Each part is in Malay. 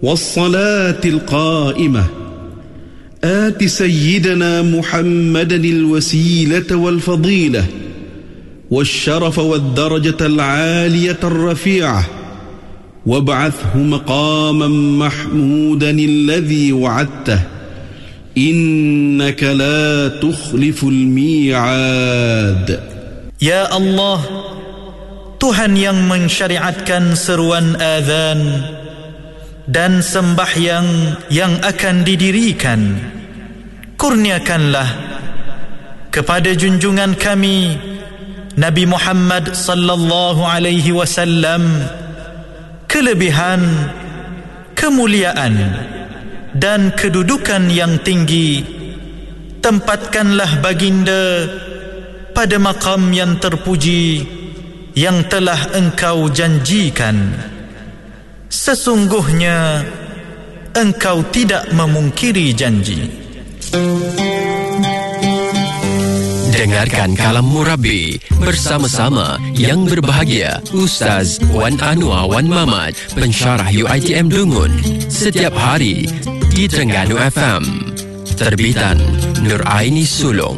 والصلاة القائمة آت سيدنا محمدا الوسيلة والفضيلة والشرف والدرجة العالية الرفيعة وابعثه مقاما محمودا الذي وعدته إنك لا تخلف الميعاد. Ya Allah, Tuhan yang mensyariatkan seruan azan dan sembahyang yang akan didirikan, kurniakanlah kepada junjungan kami Nabi Muhammad sallallahu alaihi wasallam kelebihan, kemuliaan dan kedudukan yang tinggi. Tempatkanlah baginda pada maqam yang terpuji yang telah engkau janjikan. Sesungguhnya engkau tidak memungkiri janji. Dengarkan Kalam Murabi bersama-sama yang berbahagia Ustaz Wan Anwar Wan Mamat, pensyarah UiTM Dungun, setiap hari di Terengganu FM. Terbitan Nur Aini Sulong.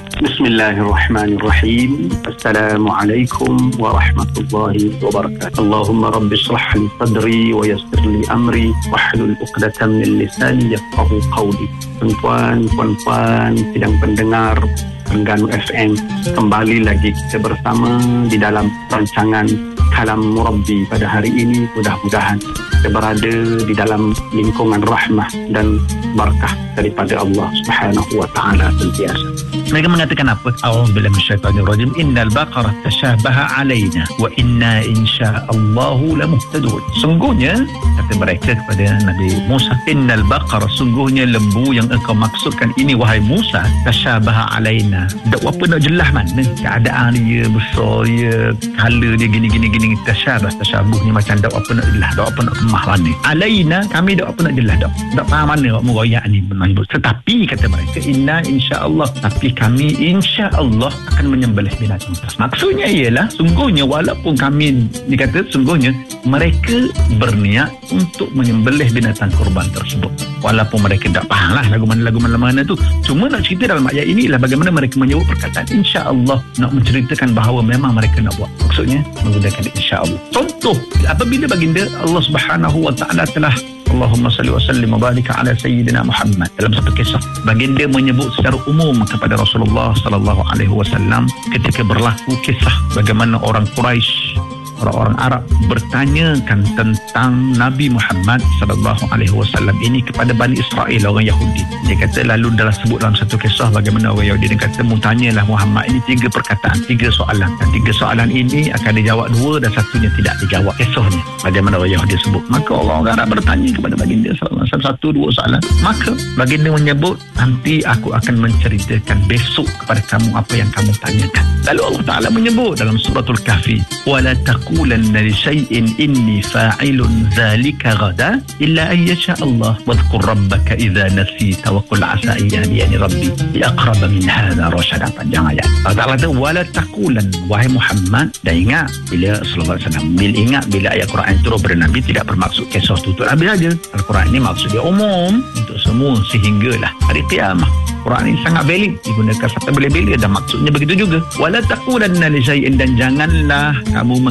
Bismillahirrahmanirrahim. Assalamualaikum warahmatullahi wabarakatuh. Allahumma rabbi shrah li sadri wa yassir li amri wahlul 'uqdatam min lisani yafqahu qawli. Tuan-tuan, puan-puan, sidang pendengar Terengganu FM, kembali lagi kita bersama di dalam rancangan Kalam Murabi pada hari ini. Mudah-mudahan kita berada di dalam lingkungan rahmah dan barakah daripada Allah Subhanahu wa taala sentiasa. Mereka mengatakan apa? A'udzubillahi minasyaitonirrajim. Innal baqara tashabaha alaina wa inna insyaallahu lamuhtadun. Sungguhnya kata mereka kepada Nabi Musa, innal baqara, sungguhnya lembu yang engkau maksudkan ini wahai Musa, tashabaha alaina. Tak apa nak jelas mana keadaan dia, besar dia, kala dia gini tashabuhnya macam tak apa nak jelas, tak apa nak kemah mana. Alaina, kami tak apa nak jelas, tak faham mana awak merayak ni. Tetapi kata mereka, inna insyaallah, tapi kami insya-Allah akan menyembelih binatang tersebut. Maksudnya ialah sungguhnya walaupun kami dikata sungguhnya mereka berniat untuk menyembelih binatang kurban tersebut. Walaupun mereka tak faham lah lagu mana tu. Cuma nak cerita dalam ayat ini ialah bagaimana mereka menyebut perkataan insya-Allah, nak menceritakan bahawa memang mereka nak buat. Maksudnya menggunakan insya-Allah. Contoh, apabila baginda Allah Subhanahu wa taala telah Allahumma salli wa sallim wa barik ala sayyidina Muhammad, dalam satu kisah baginda menyebut secara umum kepada Rasulullah sallallahu alaihi wasallam ketika berlaku kisah bagaimana orang Quraisy, orang-orang Arab bertanyakan tentang Nabi Muhammad sallallahu alaihi wasallam ini kepada Bani Israel, orang Yahudi. Dia kata, lalu dalam sebut dalam satu kisah bagaimana orang Yahudi dia kata, mutanyalah Muhammad ini 3 perkataan, 3 soalan. Dan 3 soalan ini akan dijawab 2 dan satunya tidak dijawab. Kisahnya bagaimana orang Yahudi sebut. Maka orang Arab bertanya kepada baginda sallallahu alaihi wasallam 1-2 soalan. Maka baginda menyebut, nanti aku akan menceritakan besok kepada kamu apa yang kamu tanyakan. Lalu Allah Ta'ala menyebut dalam suratul Kahfi, wala taqulanna li syai'in inni fa'ilun dzalika ghadan illa an yasha Allah wadhkur rabbaka idza nasita wa qul asa ayyani rabbi bi aqrab min hadha rasyada. Panjang ayat. Allah Ta'ala kata wala taqulan, wahai Muhammad, dan ingat bila sallallahu alaihi wasallam ingat bila ayat Quran turun pada Nabi tidak bermaksud kisah tutur Nabi saja. Al-Quran ini maksud dia umum untuk semua sehinggalah hari kiamat. Quran ini sangat valid, digunakan sampai bila-bila dan maksudnya begitu juga. Wala taqulanna li syai'in, dan janganlah kamu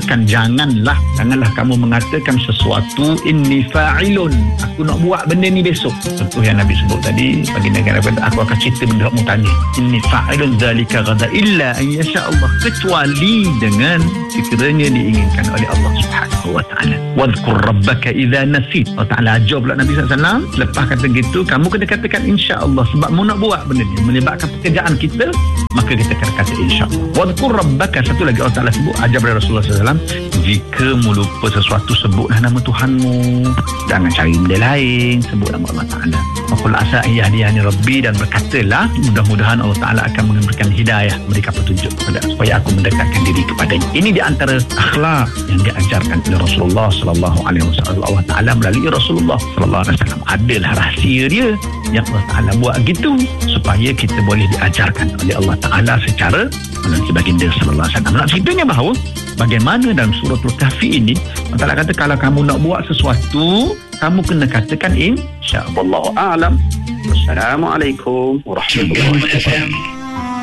mengatakan sesuatu inni fa'ilun, aku nak buat benda ni besok. Contoh yang Nabi sebut tadi, baginda kata aku akan cerita benda kamu tanya, inni fa'ilun dzalika ghadan illa an yasha Allah, kecuali dengan sekiranya diinginkan oleh Allah Subhanahu wa taala. Wadhkur rabbaka idza nasit. Allah Taala ajar pula Nabi sallallahu alaihi wasallam, lepas kata gitu kamu kena katakan insya-Allah, sebab mu nak buat benda ni melibatkan pekerjaan kita, maka kita kena kata insya-Allah. Wadhkur rabbaka, satu lagi Allah Taala sebut ajar kepada Rasulullah sallallahu alaihi wasallam, jika mu lupa sesuatu sebutlah nama Tuhanmu, jangan cari benda lain, sebut nama Allah Taala. Qul asa ayyani rabbi, dan berkatalah mudah-mudahan Allah Taala akan memberikan hidayah, memberikan petunjuk kepada supaya aku mendekatkan diri kepadanya. Ini di antara akhlak yang diajarkan oleh Rasulullah sallallahu alaihi wasallam. Allah Taala melalui Rasulullah sallallahu alaihi wasallam, adalah rahsia dia yang Allah Taala buat gitu supaya kita boleh diajarkan oleh Allah Taala secara oleh baginda sallallahu alaihi wasallam. Nak ceritanya bahawa bagaimana dalam suratul Kahfi ini Allah Ta'ala kata kalau kamu nak buat sesuatu, kamu kena katakan insya-Allah. Wallahu a'lam. Wassalamualaikum warahmatullahi wabarakatuh.